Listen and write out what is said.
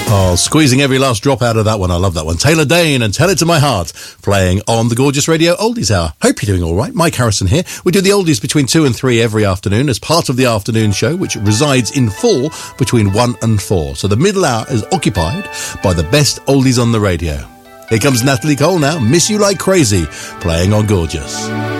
Oh, squeezing every last drop out of that one. I love that one. Taylor Dane and Tell It to My Heart, playing on the Gorgeous Radio Oldies Hour. Hope you're doing all right. Mike Harrison here. We do the oldies between 2 and 3 every afternoon as part of the afternoon show, which resides in full between 1 and 4. So the middle hour is occupied by the best oldies on the radio. Here comes Natalie Cole now, Miss You Like Crazy, playing on Gorgeous.